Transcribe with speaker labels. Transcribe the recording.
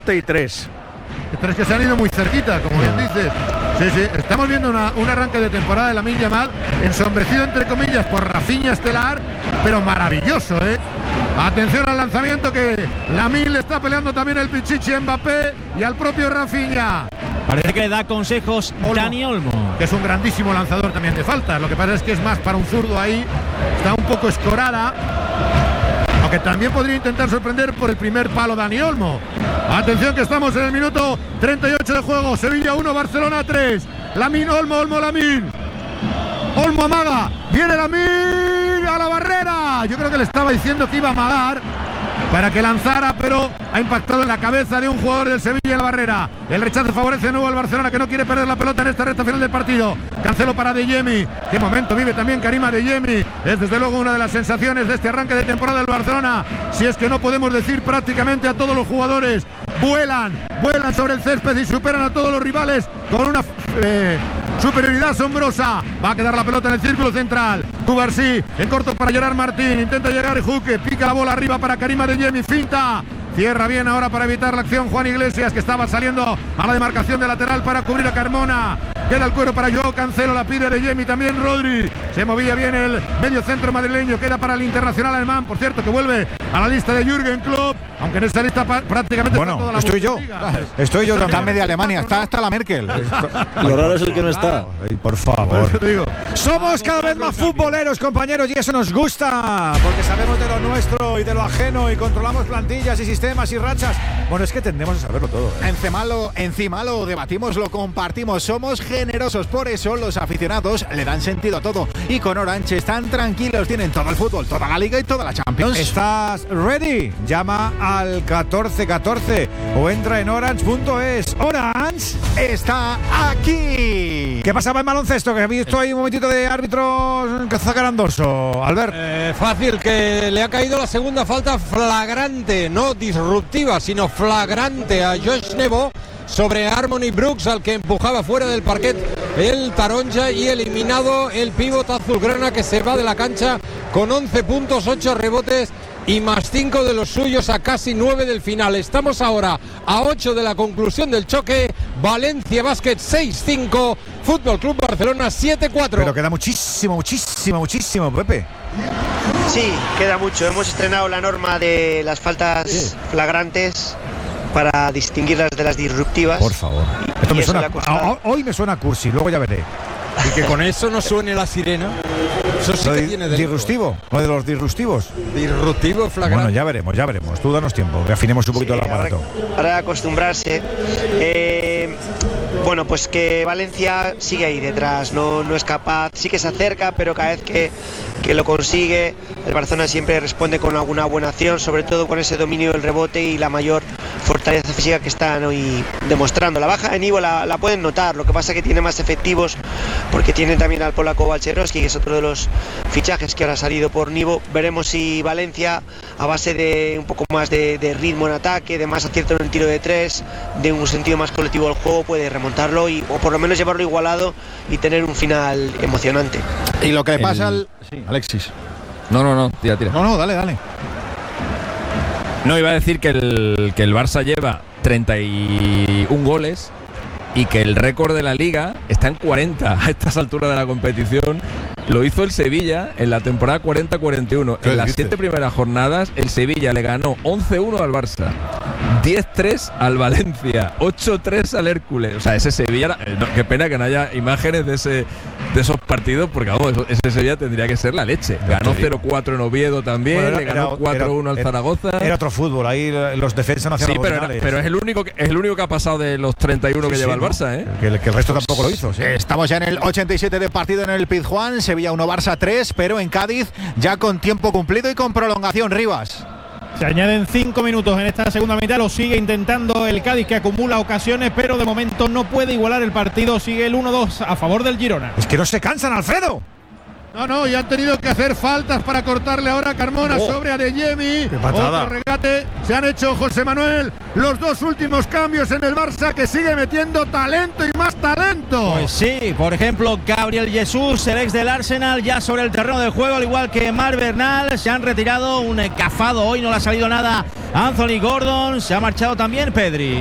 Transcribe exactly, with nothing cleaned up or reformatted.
Speaker 1: y tres.
Speaker 2: Tres que se han ido muy cerquita, como bien dices. Sí, sí, estamos viendo una, un arranque de temporada de Lamine Yamal, ensombrecido entre comillas por Rafinha estelar, pero maravilloso, ¿eh? Atención al lanzamiento que Lamine le está peleando también el Pichichi Mbappé y al propio Rafinha.
Speaker 3: Parece que le da consejos Olmo, Dani Olmo,
Speaker 2: que es un grandísimo lanzador también de faltas. Lo que pasa es que es más para un zurdo ahí, está un poco escorada. Aunque también podría intentar sorprender por el primer palo Dani Olmo. Atención que estamos en el minuto treinta y ocho de juego. Sevilla uno, Barcelona tres. Lamine, Olmo, Olmo, Lamine. Olmo amaga. Viene Lamine a la barrera. Yo creo que le estaba diciendo que iba a amagar para que lanzara, pero ha impactado en la cabeza de un jugador del Sevilla en la barrera. El rechazo favorece de nuevo al Barcelona, que no quiere perder la pelota en esta recta final del partido. Cancelo para Adeyemi. Qué momento vive también Karim Adeyemi. Es desde luego una de las sensaciones de este arranque de temporada del Barcelona. Si es que no podemos decir prácticamente a todos los jugadores. Vuelan, vuelan sobre el césped y superan a todos los rivales con una eh, superioridad asombrosa. Va a quedar la pelota en el círculo central. Cubarsí, en corto para Gerard Martín. Intenta llegar Juque, pica la bola arriba para Karim Adeyemi. Finta. Cierra bien ahora para evitar la acción Juan Iglesias, que estaba saliendo a la demarcación de lateral para cubrir a Carmona. Queda el cuero para Joao Cancelo, la pide Adeyemi, también Rodri. Se movía bien el medio centro madrileño, queda para el internacional alemán, por cierto, que vuelve a la lista de Jürgen Klopp, aunque en esta lista prácticamente
Speaker 4: bueno,
Speaker 2: está toda la
Speaker 4: estoy yo, estoy yo,
Speaker 2: está
Speaker 4: media Alemania, está hasta la Merkel.
Speaker 5: Lo raro es el que no está.
Speaker 4: Ay, por favor. Somos cada vez más futboleros, compañeros, y eso nos gusta, porque sabemos de lo nuestro y de lo ajeno y controlamos plantillas y sistemas y rachas. Bueno, es que tendemos a saberlo todo, ¿eh?
Speaker 6: Encima lo, encima lo debatimos, lo compartimos, somos generosos, por eso los aficionados le dan sentido a todo. Y con Orange están tranquilos, tienen todo el fútbol, toda la Liga y toda la Champions.
Speaker 4: ¿Estás ready? Llama al catorce catorce o entra en orange punto es. Orange
Speaker 6: está aquí.
Speaker 4: ¿Qué pasaba en baloncesto? Que he visto ahí un momentito de árbitros que sacaran dorso. Albert.
Speaker 7: Eh, fácil, que le ha caído la segunda falta flagrante, no disruptiva, sino flagrante a Josh Nebo sobre Harmony Brooks, al que empujaba fuera del parquet el taronja, y eliminado el pívot azulgrana, que se va de la cancha con once puntos, ocho rebotes y más cinco de los suyos a casi nueve del final. Estamos ahora a ocho de la conclusión del choque. Valencia Basket seis cinco, Fútbol Club Barcelona siete cuatro.
Speaker 4: Pero queda muchísimo, muchísimo, muchísimo, Pepe.
Speaker 8: Sí, queda mucho. Hemos estrenado la norma de las faltas sí. flagrantes para distinguirlas de las disruptivas.
Speaker 4: Por favor. Esto me suena, a, hoy me suena cursi, luego ya veré.
Speaker 7: Y que con eso no suene la sirena. Eso sí que tiene
Speaker 4: disruptivo, o de los disruptivos.
Speaker 7: Disruptivo flagrante.
Speaker 4: Bueno, ya veremos, ya veremos. Tú danos tiempo, que afinemos un poquito sí, el aparato.
Speaker 8: Para acostumbrarse. Eh, bueno, pues que Valencia sigue ahí detrás, no, no es capaz, sí que se acerca, pero cada vez que, que lo consigue, el Barcelona siempre responde con alguna buena acción, sobre todo con ese dominio del rebote y la mayor fortaleza física que están hoy demostrando. La baja de Nivo la, la pueden notar, lo que pasa es que tiene más efectivos, porque tienen también al polaco Balcerowski, que es otro de los fichajes que ahora ha salido por Nivo. Veremos si Valencia, a base de un poco más de, de ritmo en ataque, de más acierto en el tiro de tres, de un sentido más colectivo del juego, puede remontarlo y, o por lo menos llevarlo igualado y tener un final emocionante.
Speaker 6: Y lo que le
Speaker 7: el...
Speaker 6: pasa al...
Speaker 7: Sí, Alexis. No, no, no, tira, tira.
Speaker 6: No, no, dale, dale.
Speaker 3: No, iba a decir que el, que el Barça lleva treinta y uno goles y que el récord de la Liga está en cuarenta a estas alturas de la competición. Lo hizo el Sevilla en la temporada cuarenta cuarenta y uno. En las siete primeras jornadas, el Sevilla le ganó once uno al Barça, diez tres al Valencia, ocho tres al Hércules. O sea, ese Sevilla, no, qué pena que no haya imágenes de ese de esos partidos, porque vamos, ese Sevilla tendría que ser la leche. Ganó cero cuatro en Oviedo también, bueno, era, le ganó cuatro uno al Zaragoza.
Speaker 4: Era otro fútbol, ahí los defensas no hacían.
Speaker 3: Sí, pero, era, pero es el único que, es el único que ha pasado de los treinta y uno sí, que sí, lleva el Barça, ¿eh?
Speaker 4: Que, que el resto tampoco lo hizo. ¿Sí?
Speaker 6: Estamos ya en el ochenta y siete de partido en el Pizjuán, Sevilla uno, Barça tres, pero en Cádiz ya con tiempo cumplido y con prolongación. Rivas.
Speaker 9: Se añaden cinco minutos en esta segunda mitad, lo sigue intentando el Cádiz, que acumula ocasiones, pero de momento no puede igualar el partido, sigue el uno dos a favor del Girona.
Speaker 4: Es que no se cansan, Alfredo.
Speaker 2: No, no, y han tenido que hacer faltas para cortarle ahora a Carmona
Speaker 4: Oh.
Speaker 2: sobre Adeyemi.
Speaker 4: ¡Qué patada!
Speaker 2: Otro regate. Se han hecho, José Manuel, los dos últimos cambios en el Barça, que sigue metiendo talento y más talento.
Speaker 1: Pues sí, por ejemplo, Gabriel Jesús, el ex del Arsenal, ya sobre el terreno de juego, al igual que Marc Bernal. Se han retirado, un cafado hoy, no le ha salido nada a Anthony Gordon. Se ha marchado también Pedri.